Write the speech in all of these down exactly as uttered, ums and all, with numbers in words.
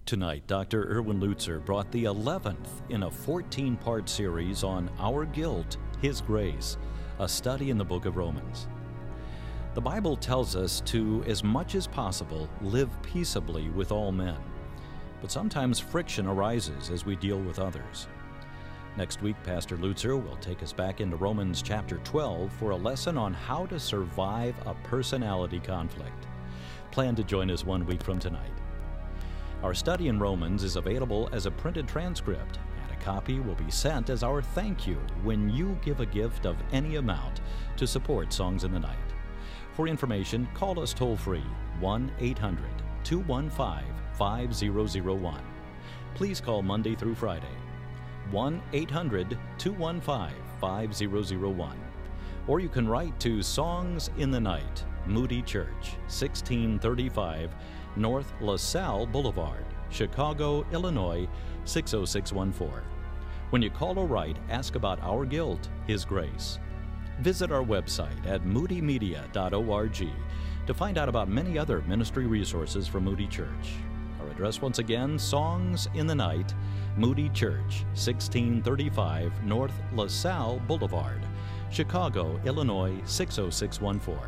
Tonight, Doctor Erwin Lutzer brought the eleventh in a fourteen-part series on Our Guilt, His Grace, a study in the book of Romans. The Bible tells us to, as much as possible, live peaceably with all men. But sometimes friction arises as we deal with others. Next week, Pastor Lutzer will take us back into Romans chapter twelve for a lesson on how to survive a personality conflict. Plan to join us one week from tonight. Our study in Romans is available as a printed transcript, and a copy will be sent as our thank you when you give a gift of any amount to support Songs in the Night. For information, call us toll-free, one eight hundred two one five five zero zero one. Please call Monday through Friday, one eight hundred two one five five zero zero one. Or you can write to Songs in the Night, Moody Church, sixteen thirty-five North LaSalle Boulevard, Chicago, Illinois, six oh six one four. When you call or write, ask about Our Guilt, His Grace. Visit our website at moody media dot org to find out about many other ministry resources from Moody Church. Our address once again, Songs in the Night, Moody Church, sixteen thirty-five North LaSalle Boulevard, Chicago, Illinois, six oh six one four.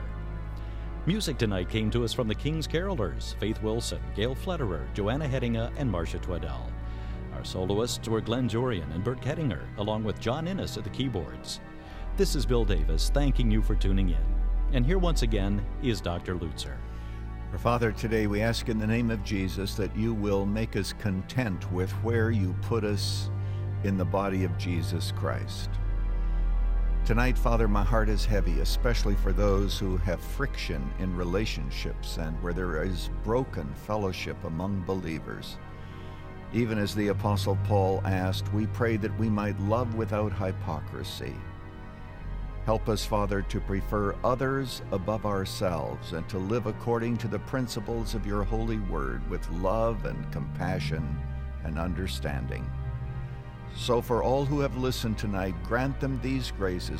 Music tonight came to us from the King's Carolers, Faith Wilson, Gail Flederer, Joanna Hettinga, and Marcia Tweddell. Our soloists were Glenn Jorian and Bert Kettinger, along with John Innes at the keyboards. This is Bill Davis, thanking you for tuning in. And here once again is Doctor Lutzer. Our Father, today we ask in the name of Jesus that you will make us content with where you put us in the body of Jesus Christ. Tonight, Father, my heart is heavy, especially for those who have friction in relationships and where there is broken fellowship among believers. Even as the Apostle Paul asked, we pray that we might love without hypocrisy. Help us, Father, to prefer others above ourselves and to live according to the principles of your holy word with love and compassion and understanding. So for all who have listened tonight, grant them these graces